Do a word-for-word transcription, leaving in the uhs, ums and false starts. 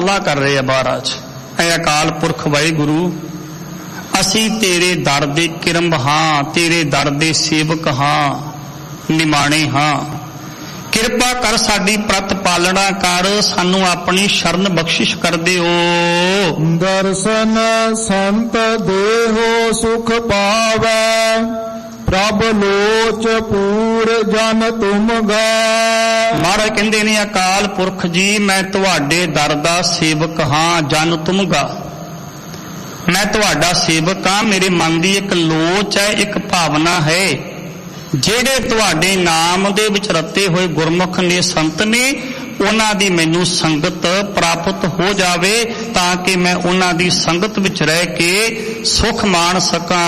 ਤਰਲਾ ਕਰ ਰਹੇ ਆ ਮਹਾਰਾਜ, ਐ ਅਕਾਲ ਪੁਰਖ ਵਾਹਿਗੁਰੂ, ਅਸੀਂ ਤੇਰੇ ਦਰ ਦੇ ਕਿਰਮ ਹਾਂ, ਤੇਰੇ ਦਰ ਦੇ ਸੇਵਕ ਹਾਂ, ਨਿਮਾਣੇ ਹਾਂ। ਕਿਰਪਾ ਕਰ ਸਾਡੀ ਪ੍ਰਤ ਪਾਲਣਾ ਕਰ, ਸਾਨੂੰ ਆਪਣੀ ਸ਼ਰਨ ਬਖਸ਼ਿਸ਼ ਕਰ ਦਿਓ। ਦਰਸ਼ਨ ਸੰਤ ਦੇਹੋ ਸੁਖ ਪਾਵੈ, ਪ੍ਰਭ ਲੋਚ ਪੂਰ ਜਨ ਤੁਮ ਗਾ। ਮਹਾਰਾਜ ਕਹਿੰਦੇ ਨੇ ਅਕਾਲ ਪੁਰਖ ਜੀ, ਮੈਂ ਤੁਹਾਡੇ ਦਰ ਦਾ ਸੇਵਕ ਹਾਂ, ਜਨ ਤੁਮ ਗਾ, ਮੈਂ ਤੁਹਾਡਾ ਸੇਵਕ ਹਾਂ। ਮੇਰੇ ਮਨ ਦੀ ਇੱਕ ਲੋਚ ਹੈ, ਇੱਕ ਭਾਵਨਾ ਹੈ, ਜਿਹੜੇ ਤੁਹਾਡੇ ਨਾਮ ਦੇ ਵਿੱਚ ਰਤੇ ਹੋਏ ਗੁਰਮੁਖ ਨੇ, ਸੰਤ ਨੇ, ਉਹਨਾਂ ਦੀ ਮੈਨੂੰ ਸੰਗਤ ਪ੍ਰਾਪਤ ਹੋ ਜਾਵੇ, ਤਾਂ ਕਿ ਮੈਂ ਉਹਨਾਂ ਦੀ ਸੰਗਤ ਵਿੱਚ ਰਹਿ ਕੇ ਸੁਖ ਮਾਣ ਸਕਾਂ।